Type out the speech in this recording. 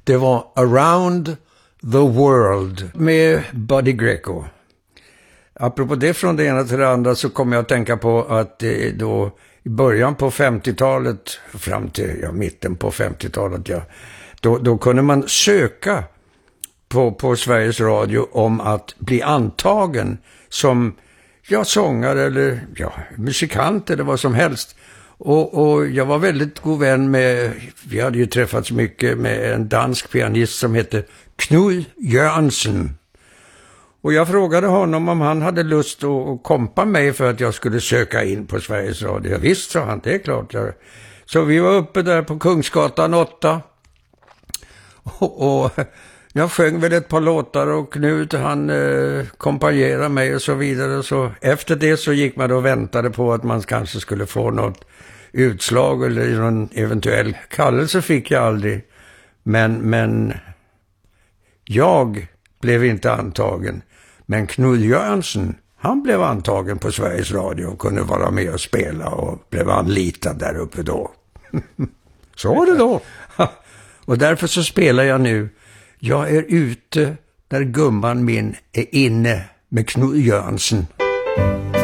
Det var Around the World med Buddy Greco. Apropå det från det ena till det andra så kommer jag att tänka på att då i början på 50-talet fram till mitten på 50-talet då kunde man söka på Sveriges Radio om att bli antagen som sångare eller musikant eller vad som helst. Och jag var väldigt god vän med, vi hade ju träffats mycket med en dansk pianist som heter Knud Jørgensen. Och jag frågade honom om han hade lust att kompa mig för att jag skulle söka in på Sveriges Radio. Ja, visst, sa han, det är klart. Så vi var uppe där på Kungsgatan 8 och jag sjöng väl ett par låtar och Knut han kompanjerade mig och så vidare. Så efter det så gick man och väntade på att man kanske skulle få något utslag eller någon eventuell kallelse fick jag aldrig. Men jag blev inte antagen. Men Knud Jørgensen, han blev antagen på Sveriges Radio och kunde vara med och spela och blev anlitad där uppe då. Så var det då. Och därför så spelar jag nu. Jag är ute där gumman min är inne med Knud Jørgensen.